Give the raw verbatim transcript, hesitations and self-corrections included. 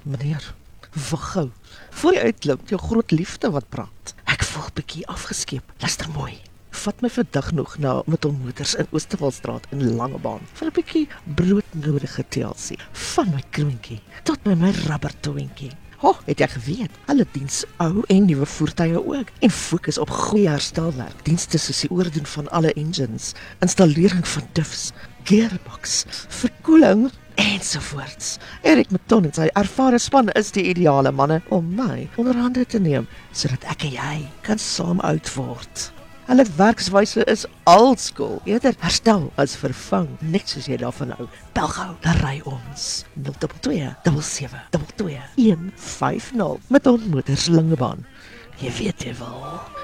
Meneer, wag gou. Voor jy uitklim, jou groot liefde wat praat. Ek voel bietjie afgeskeep. Luister mooi. Vat my vandag nog na Mitton Motors in Oosterwaldstraat in Langebaan vir 'n bietjie broodnodige T L C. Van my kroontjie tot by my rubbertoontjie. Ho, oh, het jy geweet? Hulle diens ou en nuwe voertuie ook en fokus op goeie herstelwerk. Dienste soos die oordoen van alle engines, installering van diffs, gearbox, verkoeling ensovoorts. Erik Mitton en sy ervare span is die ideale manne om my onder hande te neem, sodat ek en jy kan saam oud word. Hulle werkswyse is oldschool, eerder herstel as vervang, net soos jy daarvan hou. Bel gou, dan ry ons nul twee twee sewe sewe twee een vyf nul met Mitton Motors Langebaan. Jy weet jy wel.